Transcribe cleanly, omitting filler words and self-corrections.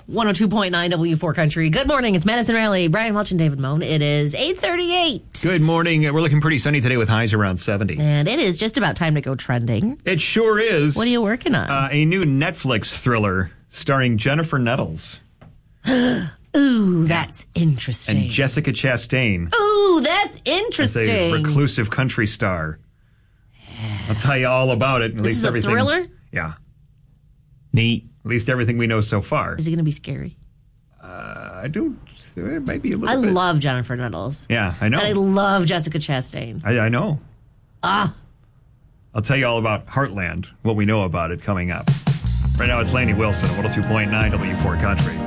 102.9 W4 Country. Good morning. It's Madison Riley, Brian Welch, and David Moan. It is 8:38. Good morning. We're looking pretty sunny today with highs around 70. And it is just about time to go trending. It sure is. What are you working on? A new Netflix thriller starring Jennifer Nettles. Ooh, that's interesting. And Jessica Chastain. Ooh, that's interesting. As a reclusive country star. I'll tell you all about it. This is a thriller? Yeah. Neat. At least everything we know so far. Is it going to be scary? I don't. It might be a little bit. I love Jennifer Nettles. Yeah, I know. And I love Jessica Chastain. I know. I'll tell you all about Heartland, what we know about it coming up. Right now it's Lainey Wilson, 102.9 W4 Country.